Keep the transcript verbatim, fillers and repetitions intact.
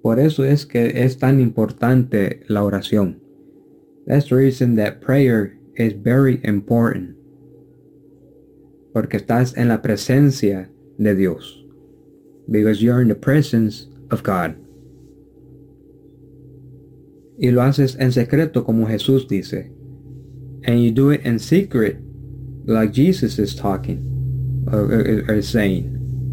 Por eso es que es tan importante la oración. That's the reason that prayer is very important. Porque estás en la presencia de Dios. Because you're in the presence of God. Y lo haces en secreto como Jesús dice. And you do it in secret like Jesus is talking or, or, or saying.